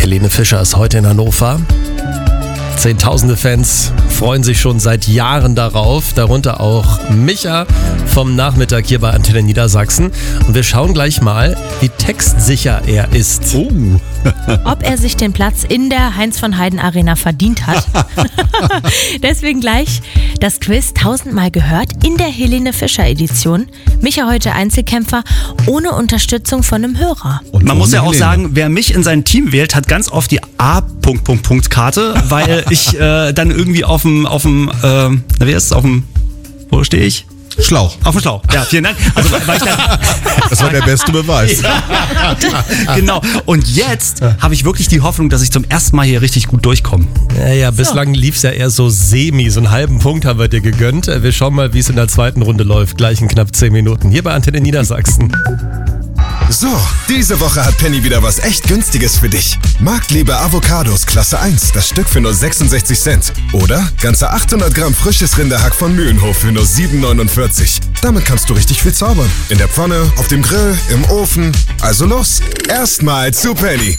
Helene Fischer ist heute in Hannover. Zehntausende Fans freuen sich schon seit Jahren darauf, darunter auch Micha vom Nachmittag hier bei Antenne Niedersachsen. Und wir schauen gleich mal, wie textsicher er ist. Ob er sich den Platz in der Heinz-von-Heiden-Arena verdient hat. Deswegen gleich das Quiz 1000-mal gehört in der Helene Fischer-Edition. Micha heute Einzelkämpfer ohne Unterstützung von einem Hörer. Und man muss ja auch sagen, wer mich in sein Team wählt, hat ganz oft die A-Karte, weil ich dann irgendwie wo stehe ich? Schlauch. Auf dem Schlauch. Ja, vielen Dank. Also, weil ich dann das war der beste Beweis. Ja, genau. Und jetzt habe ich wirklich die Hoffnung, dass ich zum ersten Mal hier richtig gut durchkomme. Ja, bislang lief es ja eher so semi. So einen halben Punkt haben wir dir gegönnt. Wir schauen mal, wie es in der zweiten Runde läuft. Gleich in knapp 10 Minuten. Hier bei Antenne Niedersachsen. So, diese Woche hat Penny wieder was echt Günstiges für dich. Marktliebe Avocados Klasse 1, das Stück für nur 66 Cent. Oder ganze 800 Gramm frisches Rinderhack von Mühlenhof für nur 7,49. Damit kannst du richtig viel zaubern. In der Pfanne, auf dem Grill, im Ofen. Also los, erstmal zu Penny.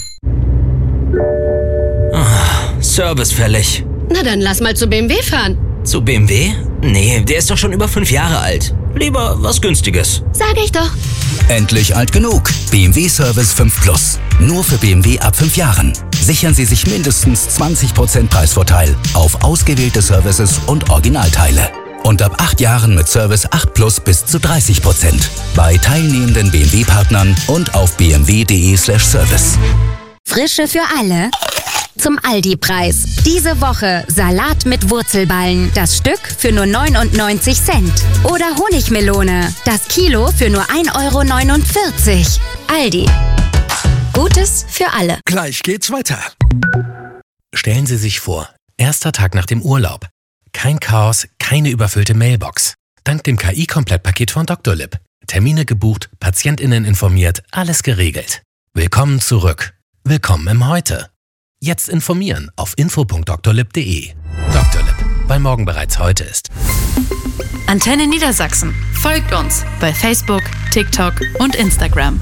Service fällig. Na dann lass mal zu BMW fahren. Zu BMW? Nee, der ist doch schon über 5 Jahre alt. Lieber was Günstiges. Sag ich doch. Endlich alt genug. BMW Service 5 Plus. Nur für BMW ab 5 Jahren. Sichern Sie sich mindestens 20% Preisvorteil auf ausgewählte Services und Originalteile. Und ab 8 Jahren mit Service 8 Plus bis zu 30%. Bei teilnehmenden BMW-Partnern und auf bmw.de/service. Frische für alle. Zum Aldi-Preis. Diese Woche Salat mit Wurzelballen. Das Stück für nur 99 Cent. Oder Honigmelone. Das Kilo für nur 1,49 €. Aldi. Gutes für alle. Gleich geht's weiter. Stellen Sie sich vor, erster Tag nach dem Urlaub. Kein Chaos, keine überfüllte Mailbox. Dank dem KI-Komplettpaket von Dr. Lipp. Termine gebucht, PatientInnen informiert, alles geregelt. Willkommen zurück. Willkommen im Heute. Jetzt informieren auf info.drlipp.de. Dr. Lipp, weil morgen bereits heute ist. Antenne Niedersachsen. Folgt uns bei Facebook, TikTok und Instagram.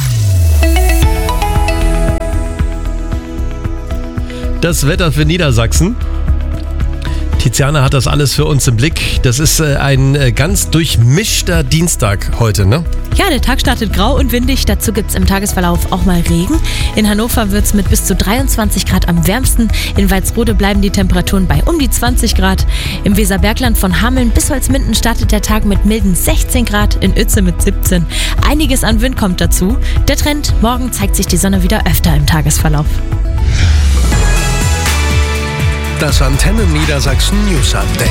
Das Wetter für Niedersachsen. Tiziana hat das alles für uns im Blick. Das ist ein ganz durchmischter Dienstag heute, ne? Ja, der Tag startet grau und windig. Dazu gibt es im Tagesverlauf auch mal Regen. In Hannover wird es mit bis zu 23 Grad am wärmsten. In Walsrode bleiben die Temperaturen bei um die 20 Grad. Im Weserbergland von Hameln bis Holzminden startet der Tag mit milden 16 Grad. In Uetze mit 17. Einiges an Wind kommt dazu. Der Trend, morgen zeigt sich die Sonne wieder öfter im Tagesverlauf. Das Antenne Niedersachsen News Update.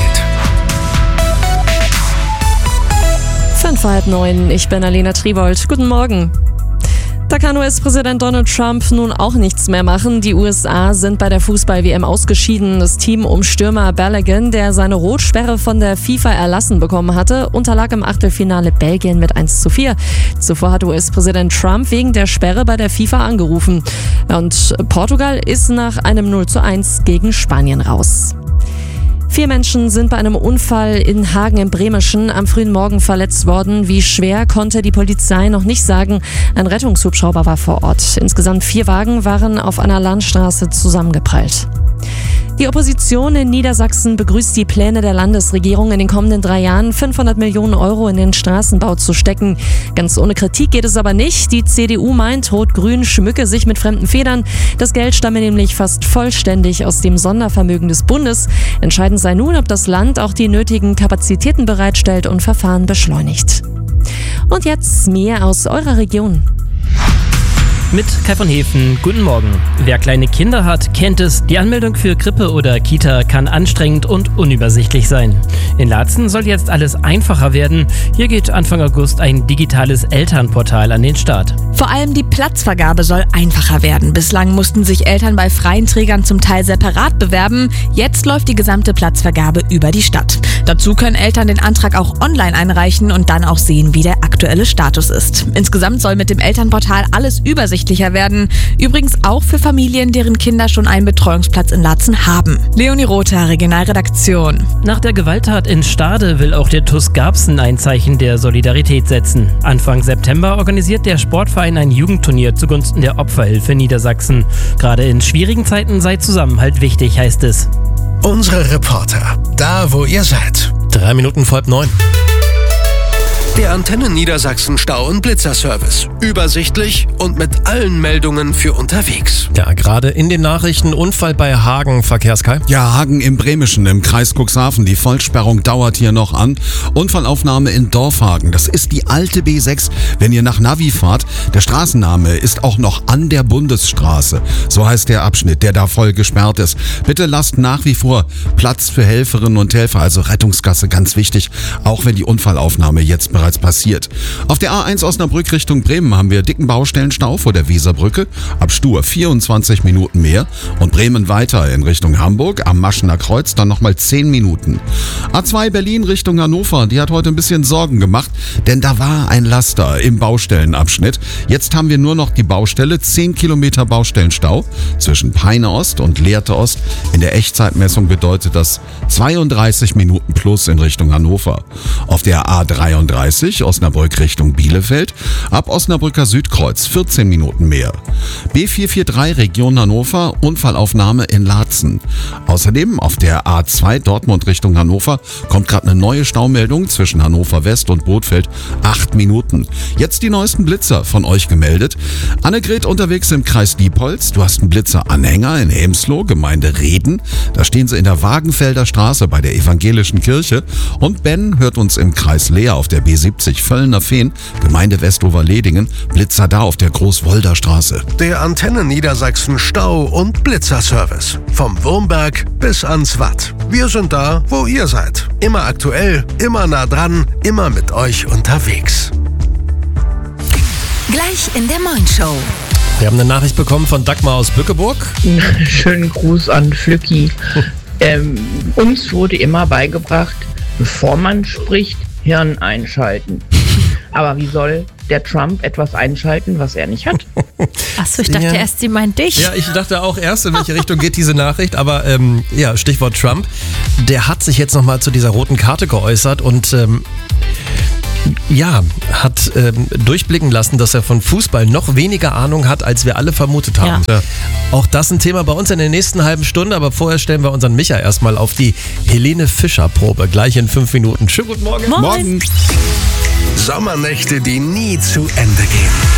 8:05, ich bin Alena Tribold. Guten Morgen. Da kann US-Präsident Donald Trump nun auch nichts mehr machen. Die USA sind bei der Fußball-WM ausgeschieden. Das Team um Stürmer Balogun, der seine Rotsperre von der FIFA erlassen bekommen hatte, unterlag im Achtelfinale Belgien mit 1:4. Zuvor hat US-Präsident Trump wegen der Sperre bei der FIFA angerufen. Und Portugal ist nach einem 0:1 gegen Spanien raus. 4 Menschen sind bei einem Unfall in Hagen im Bremischen am frühen Morgen verletzt worden. Wie schwer, konnte die Polizei noch nicht sagen. Ein Rettungshubschrauber war vor Ort. Insgesamt 4 Wagen waren auf einer Landstraße zusammengeprellt. Die Opposition in Niedersachsen begrüßt die Pläne der Landesregierung, in den kommenden 3 Jahren 500 Millionen € in den Straßenbau zu stecken. Ganz ohne Kritik geht es aber nicht. Die CDU meint, Rot-Grün schmücke sich mit fremden Federn. Das Geld stamme nämlich fast vollständig aus dem Sondervermögen des Bundes. Entscheidend sei nun, ob das Land auch die nötigen Kapazitäten bereitstellt und Verfahren beschleunigt. Und jetzt mehr aus eurer Region. Mit Kai von Hefen, guten Morgen. Wer kleine Kinder hat, kennt es. Die Anmeldung für Krippe oder Kita kann anstrengend und unübersichtlich sein. In Laatzen soll jetzt alles einfacher werden. Hier geht Anfang August ein digitales Elternportal an den Start. Vor allem die Platzvergabe soll einfacher werden. Bislang mussten sich Eltern bei freien Trägern zum Teil separat bewerben. Jetzt läuft die gesamte Platzvergabe über die Stadt. Dazu können Eltern den Antrag auch online einreichen und dann auch sehen, wie der aktuelle Status ist. Insgesamt soll mit dem Elternportal alles übersichtlich übersichtlicher werden. Übrigens auch für Familien, deren Kinder schon einen Betreuungsplatz in Laatzen haben. Leonie Rother, Regionalredaktion. Nach der Gewalttat in Stade will auch der TuS Garbsen ein Zeichen der Solidarität setzen. Anfang September organisiert der Sportverein ein Jugendturnier zugunsten der Opferhilfe Niedersachsen. Gerade in schwierigen Zeiten sei Zusammenhalt wichtig, heißt es. Unsere Reporter, da wo ihr seid. 3 Minuten vor 9. Der Antenne Niedersachsen Stau- und Blitzerservice. Übersichtlich und mit allen Meldungen für unterwegs. Ja, gerade in den Nachrichten Unfall bei Hagen, Verkehrskai. Ja, Hagen im Bremischen im Kreis Cuxhaven. Die Vollsperrung dauert hier noch an. Unfallaufnahme in Dorfhagen. Das ist die alte B6, wenn ihr nach Navi fahrt. Der Straßenname ist auch noch an der Bundesstraße. So heißt der Abschnitt, der da voll gesperrt ist. Bitte lasst nach wie vor Platz für Helferinnen und Helfer, also Rettungsgasse, ganz wichtig, auch wenn die Unfallaufnahme jetzt bereits passiert. Auf der A1 Osnabrück Richtung Bremen haben wir dicken Baustellenstau vor der Weserbrücke. Ab Stur 24 Minuten mehr. Und Bremen weiter in Richtung Hamburg. Am Maschener Kreuz dann nochmal 10 Minuten. A2 Berlin Richtung Hannover. Die hat heute ein bisschen Sorgen gemacht, denn da war ein Laster im Baustellenabschnitt. Jetzt haben wir nur noch die Baustelle. 10 Kilometer Baustellenstau zwischen Peine Ost und Lehrte Ost. In der Echtzeitmessung bedeutet das 32 Minuten plus in Richtung Hannover. Auf der A33 Osnabrück Richtung Bielefeld. Ab Osnabrücker Südkreuz 14 Minuten mehr. B443 Region Hannover, Unfallaufnahme in Laatzen. Außerdem auf der A2 Dortmund Richtung Hannover kommt gerade eine neue Staumeldung zwischen Hannover West und Bothfeld. 8 Minuten. Jetzt die neuesten Blitzer von euch gemeldet. Annegret unterwegs im Kreis Diepholz. Du hast einen Blitzer-Anhänger in Hemsloh, Gemeinde Reden. Da stehen sie in der Wagenfelder Straße bei der evangelischen Kirche. Und Ben hört uns im Kreis Leer auf der B70 Völlner Fehn, Gemeinde Westover-Ledingen, Blitzer da auf der Großwolder Straße. Der Antenne Niedersachsen Stau- und Blitzerservice. Vom Wurmberg bis ans Watt. Wir sind da, wo ihr seid. Immer aktuell, immer nah dran, immer mit euch unterwegs. Gleich in der Moin-Show. Wir haben eine Nachricht bekommen von Dagmar aus Bückeburg. Schönen Gruß an Flücki. Uns wurde immer beigebracht, bevor man spricht, Hirn einschalten. Aber wie soll der Trump etwas einschalten, was er nicht hat? Achso, ich dachte erst, sie meint dich. Ja, ich dachte auch erst, in welche Richtung geht diese Nachricht. Aber ja, Stichwort Trump. Der hat sich jetzt nochmal zu dieser roten Karte geäußert und hat durchblicken lassen, dass er von Fußball noch weniger Ahnung hat, als wir alle vermutet haben. Ja. Auch das ein Thema bei uns in der nächsten halben Stunde, aber vorher stellen wir unseren Micha erstmal auf die Helene Fischer-Probe. Gleich in 5 Minuten. Schönen guten Morgen. Morgen. Sommernächte, die nie zu Ende gehen.